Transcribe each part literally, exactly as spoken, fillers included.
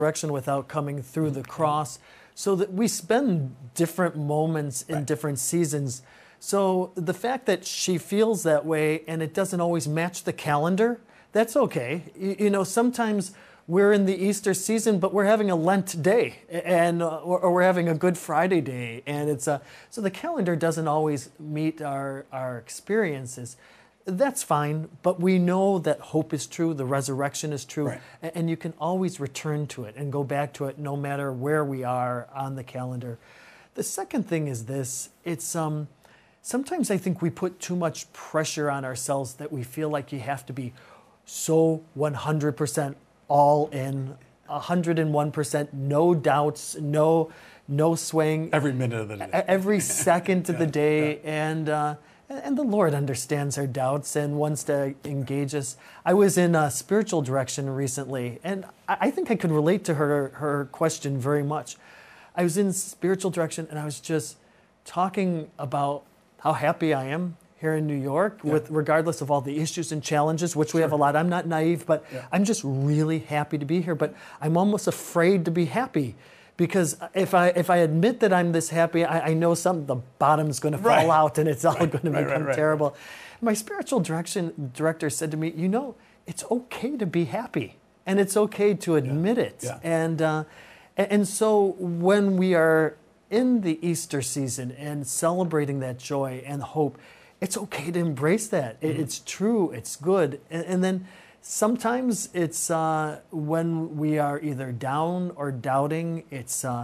resurrection without coming through the cross, so that we spend different moments in Right. different seasons. So the fact that she feels that way and it doesn't always match the calendar, that's okay. You, you know, sometimes we're in the Easter season, but we're having a Lent day, and uh, or, or we're having a Good Friday day, and it's a so the calendar doesn't always meet our our experiences. That's fine, but we know that hope is true, the resurrection is true, Right. a- and you can always return to it and go back to it no matter where we are on the calendar. The second thing is this: it's um. Sometimes I think we put too much pressure on ourselves that we feel like you have to be so one hundred percent all in, one hundred one percent, no doubts, no no swaying. Every minute of the day. E- Every second of the Yeah, day. And, uh, and the Lord understands our doubts and wants to engage us. I was in a spiritual direction recently, and I I think I could relate to her, her question very much. I was in spiritual direction, and I was just talking about how happy I am here in New York, Yeah. with regardless of all the issues and challenges, which we have a lot. I'm not naive, but Yeah. I'm just really happy to be here. But I'm almost afraid to be happy, because if I if I admit that I'm this happy, I, I know some the bottom's going to fall Right. out and it's all going to Right, right, become right, terrible. My spiritual direction director said to me, "You know, it's okay to be happy, and it's okay to admit it." Yeah. And uh, a- and so when we are in the Easter season and celebrating that joy and hope, it's okay to embrace that. It- Mm-hmm. It's true, it's good. And, and then sometimes it's uh, when we are either down or doubting, it's uh,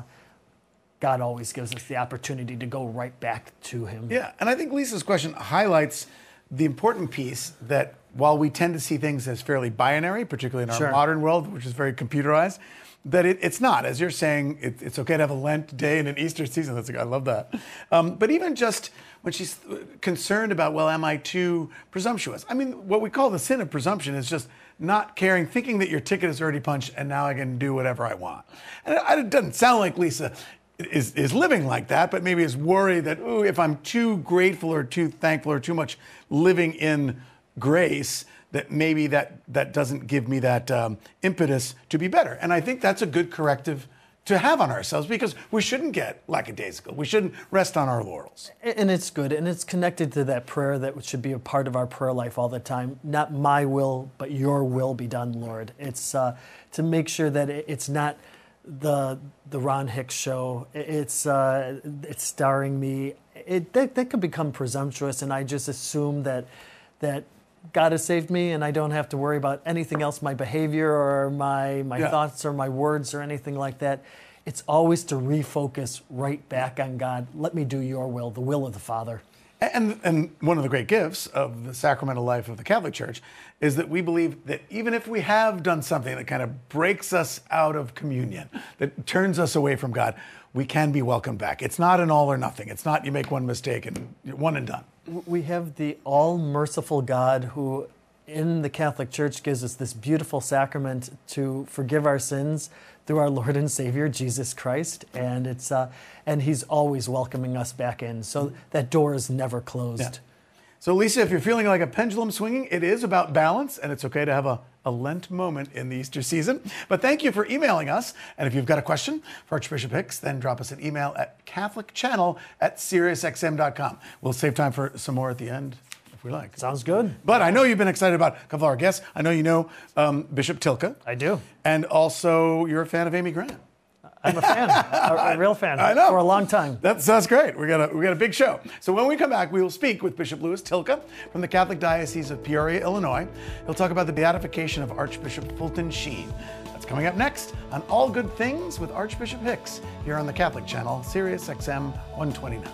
God always gives us the opportunity to go right back to Him. Yeah, and I think Lisa's question highlights the important piece that while we tend to see things as fairly binary, particularly in our Sure. modern world, which is very computerized, that it, it's not. As you're saying, it, it's okay to have a Lent day and an Easter season. That's I love that. Um, but even just when she's concerned about, well, am I too presumptuous? I mean, what we call the sin of presumption is just not caring, thinking that your ticket is already punched and now I can do whatever I want. And it, it doesn't sound like Lisa is, is living like that, but maybe is worried that, ooh, if I'm too grateful or too thankful or too much living in grace, that maybe that, that doesn't give me that um, impetus to be better. And I think that's a good corrective to have on ourselves, because we shouldn't get lackadaisical. We shouldn't rest on our laurels. And it's good, and it's connected to that prayer that should be a part of our prayer life all the time. Not my will, but your will be done, Lord. It's uh, to make sure that it- it's not the the Ron Hicks show. It's uh, it's starring me. It that, that could become presumptuous, and I just assume that that God has saved me, and I don't have to worry about anything else, my behavior or my my Yeah. thoughts or my words or anything like that. It's always to refocus right back on God. Let me do your will, the will of the Father. And, and one of the great gifts of the sacramental life of the Catholic Church is that we believe that even if we have done something that kind of breaks us out of communion, that turns us away from God, we can be welcomed back. It's not an all or nothing. It's not you make one mistake and you're one and done. We have the all-merciful God who, in the Catholic Church, gives us this beautiful sacrament to forgive our sins through our Lord and Savior, Jesus Christ. And it's uh, and He's always welcoming us back in. So that door is never closed. Yeah. So Lisa, if you're feeling like a pendulum swinging, it is about balance, and it's okay to have a, a Lent moment in the Easter season. But thank you for emailing us. And if you've got a question for Archbishop Hicks, then drop us an email at catholic channel at sirius x m dot com. We'll save time for some more at the end, if we like. Sounds good. But I know you've been excited about a couple of our guests. I know you know um, Bishop Tilke. I do. And also you're a fan of Amy Grant. I'm a fan, a, a real fan. I know. For a long time. That's, that's great. We got, a, we got a big show. So when we come back, we will speak with Bishop Louis Tilke from the Catholic Diocese of Peoria, Illinois. He'll talk about the beatification of Archbishop Fulton Sheen. That's coming up next on All Good Things with Archbishop Hicks here on the Catholic Channel, Sirius X M one twenty-nine.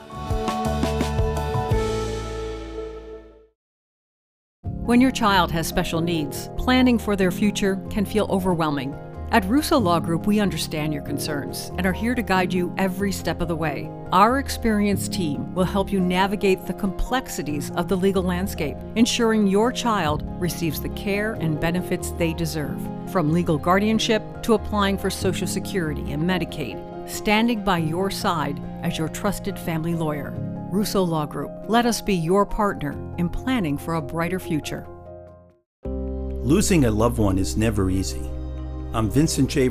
When your child has special needs, planning for their future can feel overwhelming. At Russo Law Group, we understand your concerns and are here to guide you every step of the way. Our experienced team will help you navigate the complexities of the legal landscape, ensuring your child receives the care and benefits they deserve. From legal guardianship to applying for Social Security and Medicaid, standing by your side as your trusted family lawyer. Russo Law Group, let us be your partner in planning for a brighter future. Losing a loved one is never easy. I'm Vincent J.